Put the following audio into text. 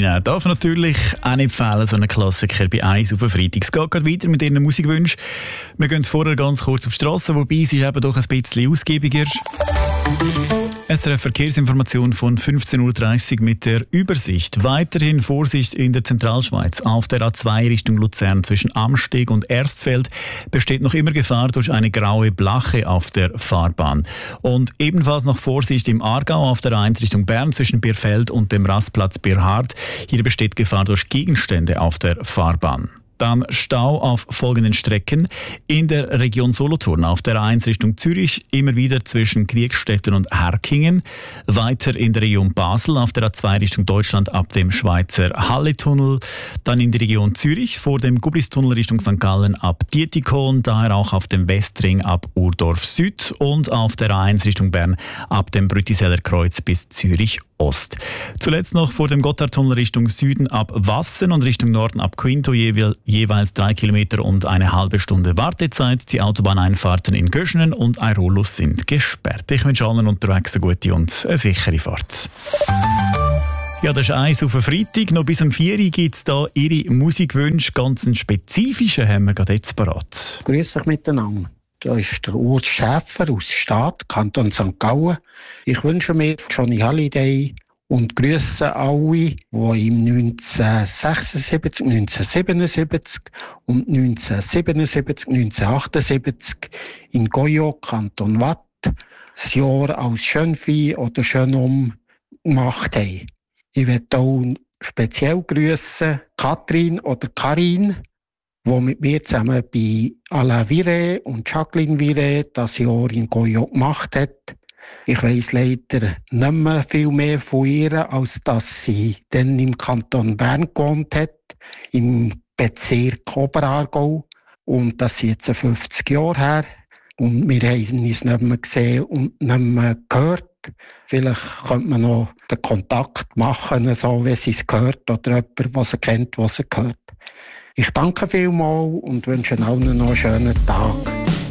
Sabrina, darf natürlich auch nicht fehlen, so ein Klassiker bei «Eis auf den Freitag». Es geht gerade weiter mit Ihren Musikwünschen. Wir gehen vorher ganz kurz auf die Strasse, wobei es ist eben doch ein bisschen ausgiebiger. SRF Verkehrsinformation von 15.30 Uhr mit der Übersicht. Weiterhin Vorsicht in der Zentralschweiz. Auf der A2 Richtung Luzern zwischen Amsteg und Erstfeld besteht noch immer Gefahr durch eine graue Blache auf der Fahrbahn. Und ebenfalls noch Vorsicht im Aargau auf der A1 Richtung Bern zwischen Birfeld und dem Rastplatz Birhard. Hier besteht Gefahr durch Gegenstände auf der Fahrbahn. Dann Stau auf folgenden Strecken. In der Region Solothurn auf der A1 Richtung Zürich immer wieder zwischen Kriegstetten und Herkingen. Weiter in der Region Basel auf der A2 Richtung Deutschland ab dem Schweizer Halletunnel. Dann in die Region Zürich vor dem Gublistunnel Richtung St. Gallen ab Dietikon. Daher auch auf dem Westring ab Urdorf Süd. Und auf der A1 Richtung Bern ab dem Brütiseller Kreuz bis Zürich Ost. Zuletzt noch vor dem Gotthardtunnel Richtung Süden ab Wassen und Richtung Norden ab Quinto jeweils 3 Kilometer und eine halbe Stunde Wartezeit. Die Autobahneinfahrten in Göschenen und Airolus sind gesperrt. Ich wünsche allen unterwegs eine gute und eine sichere Fahrt. Ja, das ist «Eis auf den Freitag». Noch bis um 4 Uhr gibt es da Ihre Musikwünsche. Ganz einen spezifischen haben wir gerade jetzt parat. Grüß euch miteinander. Da ist der Urs Schäfer aus Stadt, Kanton St. Gallen. Ich wünsche mir Johnny Halliday und grüße alle, die im 1976, 1977 und 1977, 1978 in Goyo, Kanton Watt, das Jahr als Schönvieh oder Schönum gemacht haben. Ich möchte auch speziell grüßen Katrin oder Karin, die mit mir zusammen bei Alain Viré und Jacqueline Viré das Jahr in Goyo gemacht hat. Ich weiss leider nicht mehr viel mehr von ihr, als dass sie dann im Kanton Bern gewohnt hat, im Bezirk Oberaargau. Und das ist jetzt 50 Jahre her. Und wir haben uns nicht mehr gesehen und nicht mehr gehört. Vielleicht könnte man noch den Kontakt machen, so wie sie es gehört, oder jemand, der sie kennt, was sie gehört. Ich danke vielmals und wünsche allen noch einen schönen Tag.